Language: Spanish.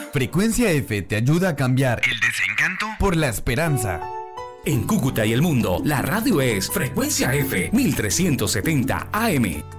Frecuencia F te ayuda a cambiar el desencanto por la esperanza. En Cúcuta y el mundo, la radio es Frecuencia F 1370 AM.